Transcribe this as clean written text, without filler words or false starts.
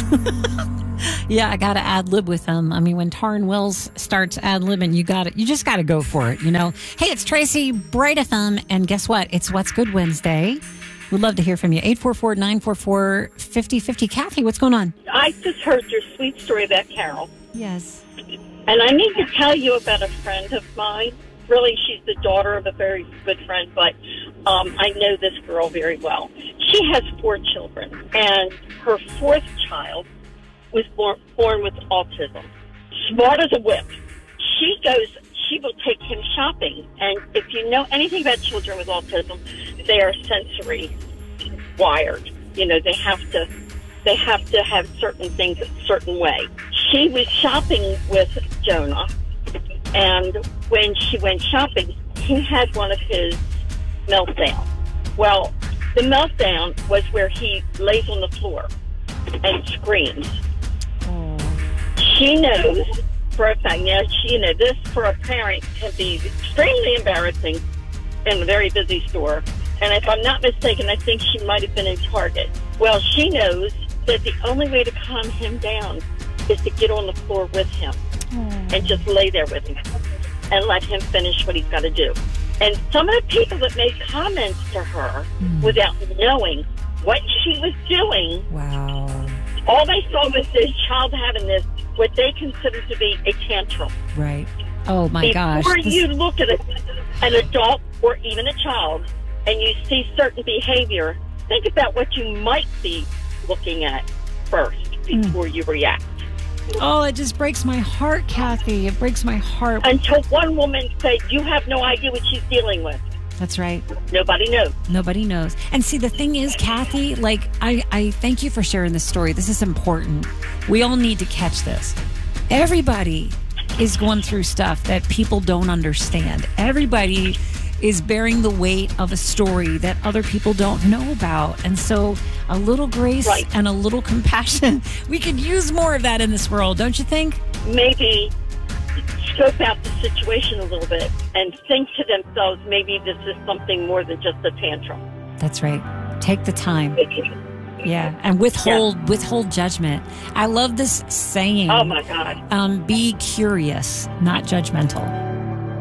Yeah, I got to ad lib with them. I mean, when Taryn Wills starts ad libbing, you just got to go for it, you know? Hey, it's Tracy, Bright FM, and guess what? It's What's Good Wednesday. We'd love to hear from you. 844-944-5050. Kathy, what's going on? I just heard your sweet story about Carol. Yes. And I need to tell you about a friend of mine. Really, she's the daughter of a very good friend, but I know this girl very well. She has 4 children, and her 4th child was born with autism. Smart as a whip. She will take him shopping. And if you know anything about children with autism, they are sensory wired. You know, they have to have certain things a certain way. She was shopping with Jonah, and when she went shopping, he had one of his meltdowns. Well, the meltdown was where he lays on the floor and screams. She knows for a fact, now, this for a parent can be extremely embarrassing in a very busy store. And if I'm not mistaken, I think she might have been in Target. Well, she knows that the only way to calm him down is to get on the floor with him and just lay there with him and let him finish what he's got to do. And some of the people that made comments to her without knowing what she was doing, all they saw was this child having this, what they consider to be a tantrum. Right. Oh, my gosh. Before you look at an adult or even a child and you see certain behavior, think about what you might be looking at first before you react. Oh, it just breaks my heart, Kathy. It breaks my heart. Until one woman said, you have no idea what she's dealing with. That's right. Nobody knows. Nobody knows. And see, the thing is, Kathy, like, I thank you for sharing this story. This is important. We all need to catch this. Everybody is going through stuff that people don't understand. Everybody is bearing the weight of a story that other people don't know about. And so a little grace and a little compassion, we could use more of that in this world, don't you think? Maybe scope out the situation a little bit and think to themselves, maybe this is something more than just a tantrum. That's right. Take the time. Yeah, and withhold judgment. I love this saying. Oh, my God. Be curious, not judgmental.